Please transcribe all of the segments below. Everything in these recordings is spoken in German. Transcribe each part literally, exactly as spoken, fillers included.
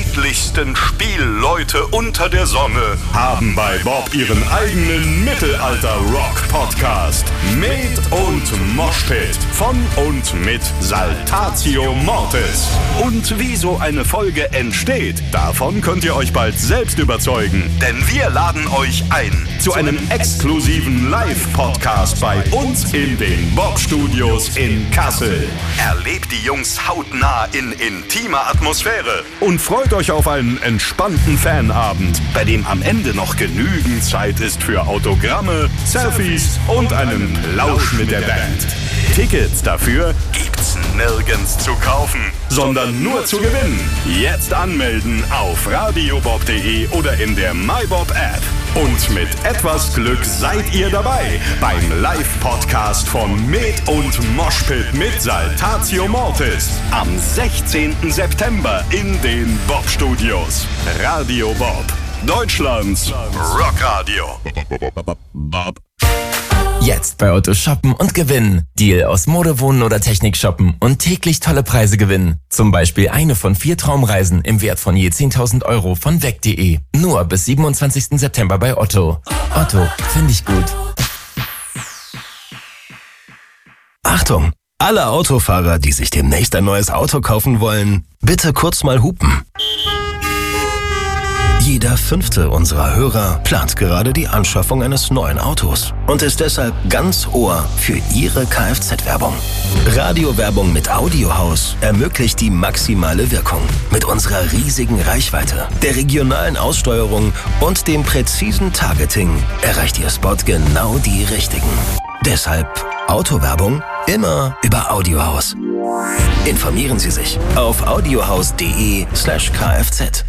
niedlichsten Spielleute unter der Sonne haben bei Bob ihren eigenen Mittelalter-Rock-Podcast Met und Moshpit von und mit Saltatio Mortis. Und wie so eine Folge entsteht, davon könnt ihr euch bald selbst überzeugen. Denn wir laden euch ein zu einem exklusiven Live-Podcast bei uns in den Bob-Studios in Kassel. Erlebt die Jungs hautnah in intimer Atmosphäre und freut euch auf einen entspannten Fanabend, bei dem am Ende noch genügend Zeit ist für Autogramme, Selfies und einen Plausch mit der Band. Tickets dafür gibt's nirgends zu kaufen, sondern nur zu gewinnen. Jetzt anmelden auf radiobob punkt de oder in der MyBob-App. Und mit etwas Glück seid ihr dabei beim Live-Podcast von Met und Moshpit mit Saltatio Mortis am sechzehnten September in den Bob-Studios. Radio Bob, Deutschlands Rockradio. Jetzt bei Otto shoppen und gewinnen. Deal aus Mode, Wohnen oder Technik shoppen und täglich tolle Preise gewinnen. Zum Beispiel eine von vier Traumreisen im Wert von je zehntausend Euro von weg punkt de. Nur bis siebenundzwanzigsten September bei Otto. Otto, finde ich gut. Achtung! Alle Autofahrer, die sich demnächst ein neues Auto kaufen wollen, bitte kurz mal hupen. Jeder fünfte unserer Hörer plant gerade die Anschaffung eines neuen Autos und ist deshalb ganz Ohr für Ihre Kfz-Werbung. Radiowerbung mit Audiohaus ermöglicht die maximale Wirkung. Mit unserer riesigen Reichweite, der regionalen Aussteuerung und dem präzisen Targeting erreicht Ihr Spot genau die Richtigen. Deshalb Autowerbung immer über Audiohaus. Informieren Sie sich auf audiohaus punkt de slash kfz.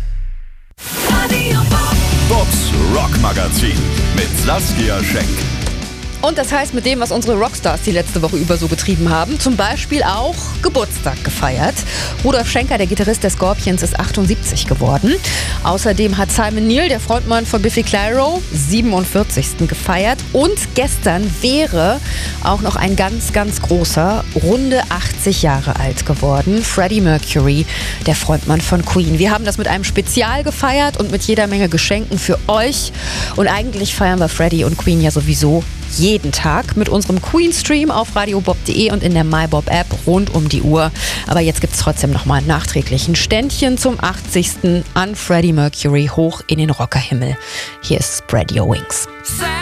Bobs Rockmagazin mit Saskia Schenk. Und das heißt, mit dem, was unsere Rockstars die letzte Woche über so getrieben haben, zum Beispiel auch Geburtstag gefeiert. Rudolf Schenker, der Gitarrist der Scorpions, ist achtundsiebzig geworden. Außerdem hat Simon Neil, der Frontmann von Biffy Clyro, siebenundvierzigsten gefeiert. Und gestern wäre auch noch ein ganz, ganz großer, runde achtzig Jahre alt geworden. Freddie Mercury, der Frontmann von Queen. Wir haben das mit einem Spezial gefeiert und mit jeder Menge Geschenken für euch. Und eigentlich feiern wir Freddie und Queen ja sowieso jeden Tag mit unserem Queen-Stream auf radiobob punkt de und in der MyBob-App rund um die Uhr. Aber jetzt gibt es trotzdem nochmal nachträglich ein Ständchen zum achtzigsten an Freddie Mercury hoch in den Rockerhimmel. Hier ist Spread Your Wings.